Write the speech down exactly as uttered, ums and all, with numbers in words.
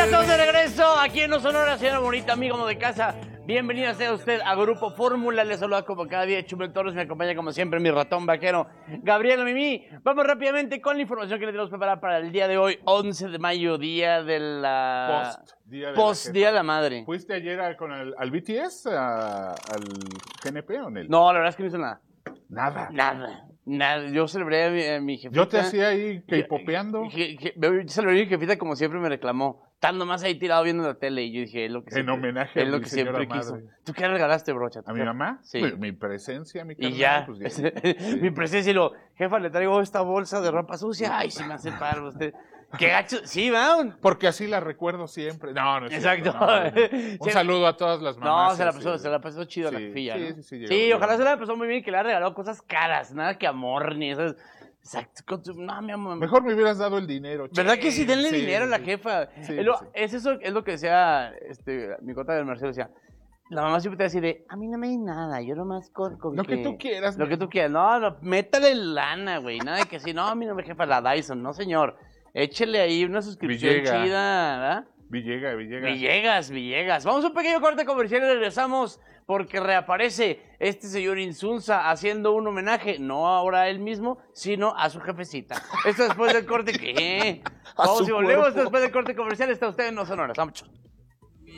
estamos de regreso aquí en No Sonora, señora bonita, amigo de casa. Bienvenida sea usted a Grupo Fórmula. Les saluda como cada día Chumel Torres. Me acompaña como siempre mi ratón vaquero, Gabriel Mimi. Vamos rápidamente con la información que le tenemos preparada para el día de hoy, once de mayo, día de la... Post Día de, Post la, día de la Madre. ¿Fuiste ayer a, con el, al B T S, a, al G N P o en el? No, la verdad es que no hizo nada. Nada. Nada. Nada. Yo celebré a mi, a mi jefita. Yo te hacía ahí K-popeando. Yo celebré a mi jefita como siempre me reclamó. Estando más ahí tirado viendo la tele y yo dije, es lo que En siempre, homenaje es a lo mi que siempre señora quiso. madre. ¿Tú qué regalaste, brocha? ¿A mi mamá? Sí. Pues, mi presencia, mi carnal. Y ya, Pues, ya. Sí. Mi presencia y lo, jefa, le traigo esta bolsa de ropa sucia. Ay, si me hace paro usted. Qué gacho. Sí, va. Porque así la recuerdo siempre. No, no es Exacto. cierto, no, no. Un Sí. saludo a todas las mamás. No, se la pasó, este, se la pasó chido sí, la jefilla, sí, ¿no? sí, sí, Sí, llegó, ojalá llegó. se la pasó muy bien, que le ha regalado cosas caras, nada que amor ni esas. Exacto. Con tu- No, mi amor. Mejor me hubieras dado el dinero. ¿Verdad che. que sí? Denle Sí, dinero a la sí. jefa. Sí, es, lo, sí. es eso, es lo que decía este, mi cota del Marcelo, decía, la mamá siempre te decía de, a mí no me di nada, yo nomás con, con Lo que tú quieras. Lo que tú quieras. No, no, métale lana, güey. Nada de que sí, no, a mí no me jefa la Dyson, no señor. Échele ahí una suscripción Villega. chida, ¿verdad? Villega, Villega. Villegas, Villegas. Vamos a un pequeño corte comercial y regresamos porque reaparece este señor Insunza haciendo un homenaje, no ahora a él mismo, sino a su jefecita. Esto después del corte, ¿qué? A Vamos su y volvemos cuerpo. después del corte comercial. Está usted en No Sonora. Vamos.